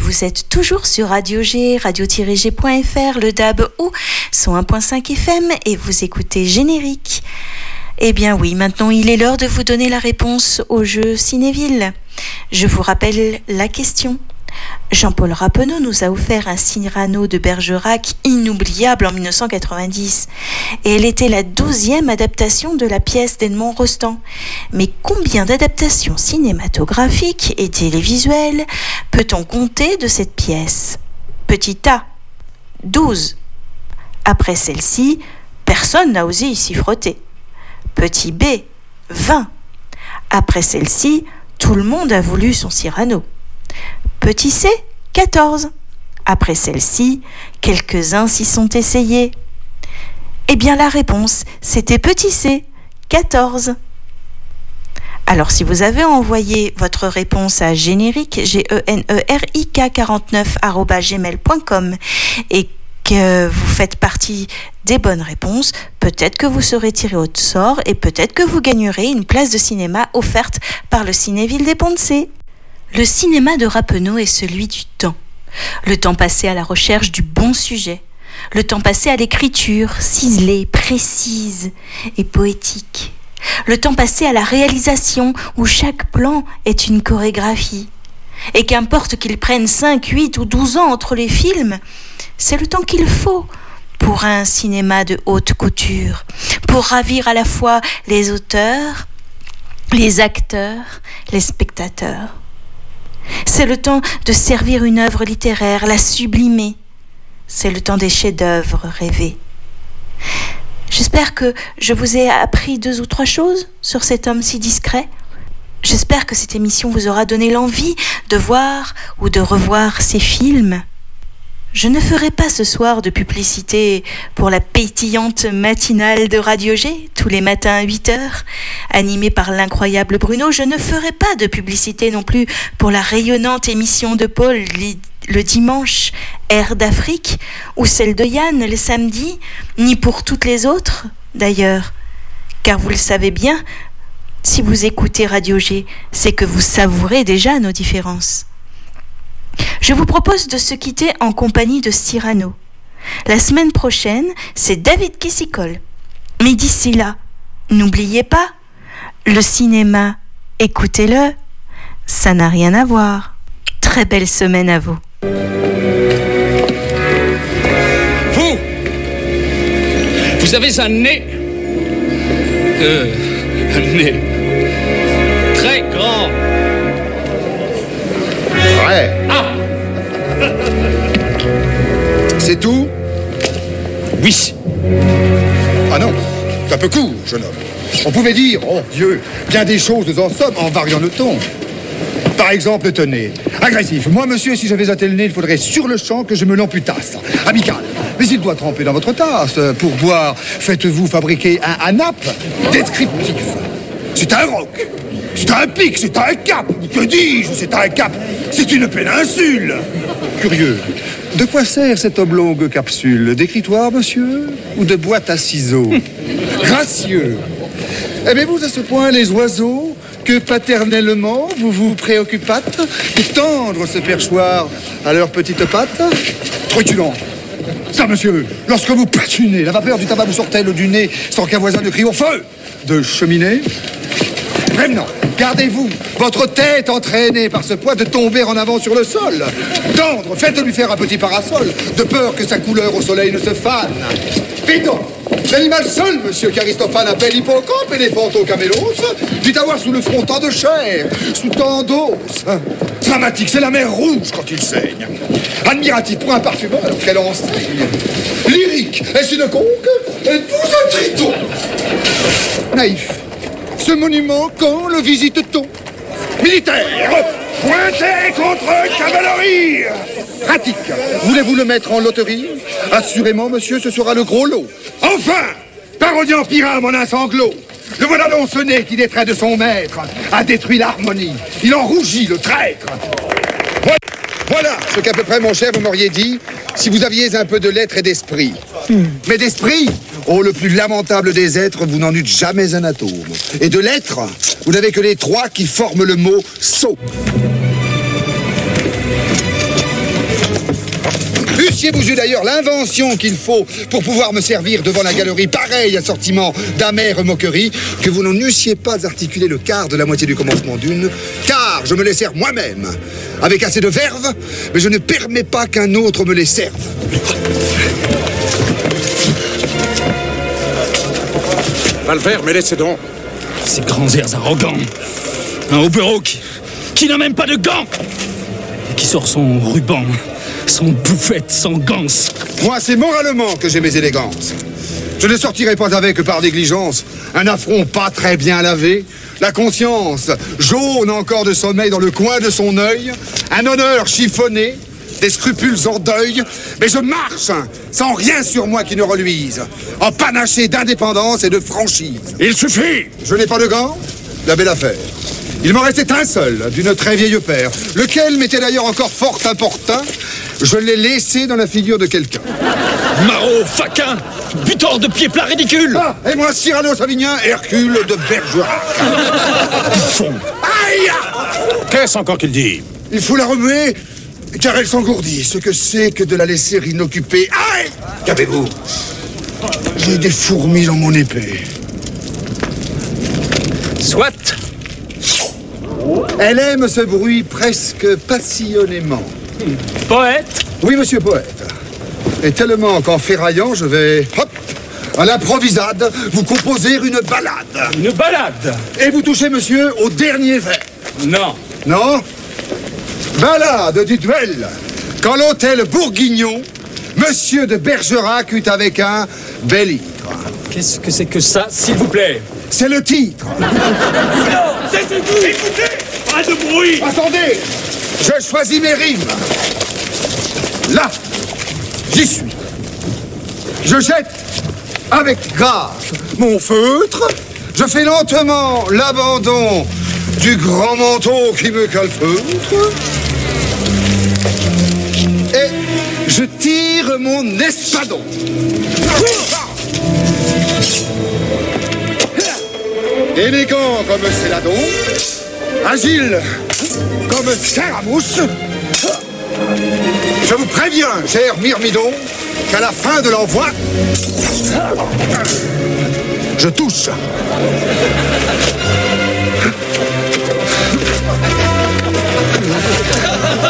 vous êtes toujours sur Radio G, radio-g.fr, le DAB ou 101.5 FM et vous écoutez Générique. Eh bien oui, maintenant il est l'heure de vous donner la réponse au jeu Cinéville. Je vous rappelle la question. Jean-Paul Rappeneau nous a offert un Cyrano de Bergerac inoubliable en 1990 et elle était la 12e adaptation de la pièce d'Edmond Rostand. Mais combien d'adaptations cinématographiques et télévisuelles peut-on compter de cette pièce ? Petit A, 12. Après celle-ci, personne n'a osé y s'y frotter. Petit B, 20. Après celle-ci, tout le monde a voulu son Cyrano. Petit C, 14. Après celle-ci, quelques-uns s'y sont essayés. Eh bien, la réponse, c'était petit C, 14. Alors, si vous avez envoyé votre réponse à générique, GENERIK 49@gmail.com et que vous faites partie des bonnes réponses, peut-être que vous serez tiré au sort et peut-être que vous gagnerez une place de cinéma offerte par le Cinéville des Ponts-de-Cé. Le cinéma de Rappeneau est celui du temps. Le temps passé à la recherche du bon sujet. Le temps passé à l'écriture, ciselée, précise et poétique. Le temps passé à la réalisation, où chaque plan est une chorégraphie. Et qu'importe qu'ils prennent 5, 8 ou 12 ans entre les films, c'est le temps qu'il faut pour un cinéma de haute couture, pour ravir à la fois les auteurs, les acteurs, les spectateurs. C'est le temps de servir une œuvre littéraire, la sublimer. C'est le temps des chefs-d'œuvre rêvés. J'espère que je vous ai appris 2 ou 3 choses sur cet homme si discret. J'espère que cette émission vous aura donné l'envie de voir ou de revoir ces films. Je ne ferai pas ce soir de publicité pour la pétillante matinale de Radio G, tous les matins à 8h, animée par l'incroyable Bruno. Je ne ferai pas de publicité non plus pour la rayonnante émission de Paul le dimanche, Air d'Afrique, ou celle de Yann le samedi, ni pour toutes les autres, d'ailleurs. Car vous le savez bien, si vous écoutez Radio G, c'est que vous savourez déjà nos différences. Je vous propose de se quitter en compagnie de Cyrano. La semaine prochaine, c'est David qui s'y colle. Mais d'ici là, n'oubliez pas, le cinéma, écoutez-le, ça n'a rien à voir. Très belle semaine à vous. Vous avez un nez très grand. Ouais. Ah. C'est tout? Oui. Ah non, c'est un peu court, jeune homme. On pouvait dire, oh Dieu, bien des choses en somme en variant le ton. Par exemple, tenez, agressif. Moi, monsieur, si j'avais un tel nez, il faudrait sur le champ que je me l'amputasse. Amical. Mais il doit tremper dans votre tasse. Pour boire, faites-vous fabriquer un ANAP descriptif. C'est un roc. C'est un pic, c'est un cap. Que dis-je? C'est un cap. C'est une péninsule. Curieux. De quoi sert cette oblongue capsule? D'écritoire, monsieur? Ou de boîte à ciseaux? Gracieux. Aimez-vous à ce point les oiseaux que paternellement vous vous préoccupâtes de tendre ce perchoir à leurs petites pattes? Truculent. Ça, monsieur, lorsque vous patinez, la vapeur du tabac vous sort-elle du nez sans qu'un voisin ne crie au feu de cheminée? Prévenant, gardez-vous votre tête entraînée par ce poids de tomber en avant sur le sol. Tendre, faites-lui faire un petit parasol, de peur que sa couleur au soleil ne se fane. Python, l'animal seul, monsieur qu'Aristophane appelle hippocampe, éléphanto-camélos, dit avoir sous le front tant de chair, sous tant d'os. Dramatique, c'est la mer rouge quand il saigne. Admiratif pour un parfumeur, qu'elle enseigne. Lyrique, est-ce une conque? Êtes-vous un triton? Naïf. Ce monument, quand le visite-t-on? Militaire, pointez contre cavalerie. Pratique. Voulez-vous le mettre en loterie? Assurément, monsieur, ce sera le gros lot. Enfin, parodiant Pyrrhum en un sanglot. Le voilà donc ce nez qui, des traits de son maître, a détruit l'harmonie. Il en rougit, le traître. Voilà ce qu'à peu près, mon cher, vous m'auriez dit si vous aviez un peu de lettres et d'esprit. Mais d'esprit, oh, le plus lamentable des êtres, vous n'en eûtes jamais un atome. Et de lettres, vous n'avez que les 3 qui forment le mot « sot ». Eussiez-vous eu d'ailleurs l'invention qu'il faut pour pouvoir me servir devant la galerie pareil assortiment d'amères moqueries, que vous n'en eussiez pas articulé le quart de la moitié du commencement d'une, car je me les sers moi-même, avec assez de verve, mais je ne permets pas qu'un autre me les serve. Va le faire, mais laissez donc. Ces grands airs arrogants. Un hobereau qui n'a même pas de gants. Et qui sort son ruban, son bouffette, son gants. Moi, c'est moralement que j'ai mes élégances. Je ne sortirai pas avec par négligence un affront pas très bien lavé, la conscience jaune encore de sommeil dans le coin de son œil, un honneur chiffonné, des scrupules en deuil, mais je marche sans rien sur moi qui ne reluise, en panaché d'indépendance et de franchise. Il suffit. Je n'ai pas de gants? La belle affaire. Il m'en restait un seul, d'une très vieille paire, lequel m'était d'ailleurs encore fort importun. Je l'ai laissé dans la figure de quelqu'un. Maraud, faquin, butor de pieds plats ridicule. Ah, et moi, Cyrano Savinien, Hercule de Bergerac. Bouffon. Aïe! Qu'est-ce encore qu'il dit? Il faut la remuer, car elle s'engourdit. Ce que c'est que de la laisser inoccupée. Aïe! Qu'avez-vous? J'ai des fourmis dans mon épée. Soit. Elle aime ce bruit presque passionnément. Poète. Oui, monsieur poète. Et tellement qu'en ferraillant, je vais, hop, à l'improvisade, vous composer une ballade. Une balade. Et vous touchez, monsieur, au dernier vers. Non. Non? Ballade du duel. Quand l'hôtel Bourguignon, monsieur de Bergerac eut avec un bel litre. Qu'est-ce que c'est que ça, s'il vous plaît? C'est le titre. Cessez-vous. Écoutez. Pas de bruit. Attendez, je choisis mes rimes. Là, j'y suis. Je jette avec grâce mon feutre. Je fais lentement l'abandon du grand manteau qui me calfeutre. Et je tire mon espadon. Élégant comme Céladon, agile comme Scaramouche. Je vous préviens, cher Myrmidon, qu'à la fin de l'envoi, je touche.